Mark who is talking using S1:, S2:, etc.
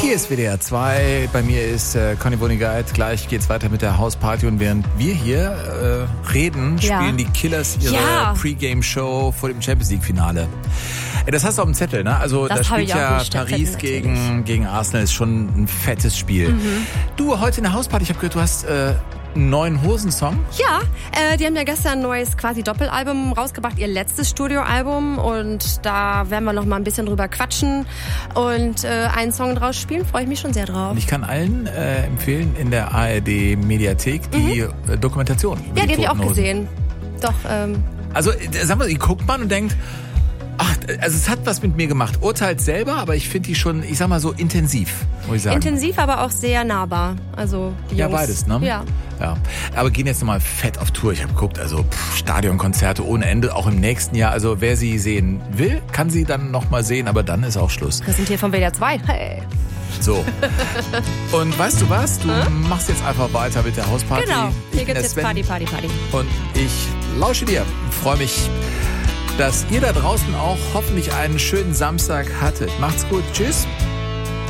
S1: Hier ist WDR 2, bei mir ist Conny Bonigait. Gleich geht's weiter mit der Hausparty und während wir hier reden, spielen die Killers ihre Pre-Game-Show vor dem Champions-League-Finale. Das hast du auf dem Zettel, ne? Also da spielt ja Paris gegen Arsenal, ist schon ein fettes Spiel. Du, heute in der Hausparty, ich habe gehört, du hast einen neuen Hosensong?
S2: Ja, die haben ja gestern ein neues quasi Doppelalbum rausgebracht, ihr letztes Studioalbum, und da werden wir noch mal ein bisschen drüber quatschen und einen Song draus spielen, freue ich mich schon sehr drauf.
S1: Und ich kann allen empfehlen, in der ARD Mediathek die Dokumentation.
S2: Ja, die habe ich auch gesehen. Doch.
S1: Also, sag mal, die guckt man und denkt, ach, also es hat was mit mir gemacht. Urteilt selber, aber ich finde die schon, ich sag mal so intensiv, muss ich sagen.
S2: Intensiv, aber auch sehr nahbar. Also die Jungs.
S1: Ja, beides, ne?
S2: Ja.
S1: Aber gehen jetzt nochmal fett auf Tour. Ich habe geguckt, also Stadionkonzerte ohne Ende, auch im nächsten Jahr. Also wer sie sehen will, kann sie dann nochmal sehen, aber dann ist auch Schluss.
S2: Präsentiert von WDR 2. Hey.
S1: So. Und weißt du was? Du machst jetzt einfach weiter mit der Hausparty.
S2: Genau. Hier gibt's jetzt Party.
S1: Und ich lausche dir. Freue mich, dass ihr da draußen auch hoffentlich einen schönen Samstag hattet. Macht's gut. Tschüss.